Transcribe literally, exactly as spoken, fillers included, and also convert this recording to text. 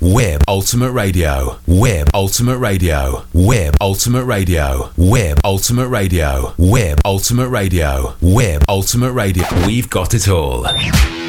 Web Ultimate Radio. Web Ultimate Radio. Web Ultimate Radio. Web Ultimate Radio. Web Ultimate Radio. Web Ultimate Radio. We've got it all.